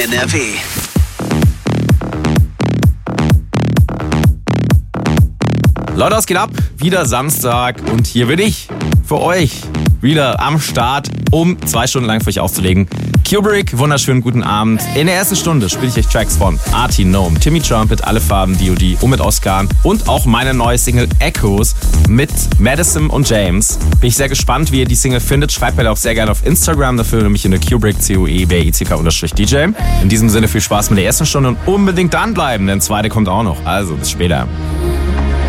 NRW. Leute, was geht ab? Wieder Samstag und hier bin ich für euch wieder am Start, um 2 Stunden lang für euch aufzulegen. Kubrick, wunderschönen guten Abend. In der ersten Stunde spiele ich euch Tracks von Artie Gnome, Timmy Trumpet, Alle Farben, D.O.D. und mit Oscar und auch meine neue Single Echoes mit Madison und James. Bin ich sehr gespannt, wie ihr die Single findet. Schreibt mir da auch sehr gerne auf Instagram, dafür nämlich in der Kubrick, COEBICK_DJ. In diesem Sinne viel Spaß mit der ersten Stunde und unbedingt dranbleiben, denn zweite kommt auch noch. Also bis später.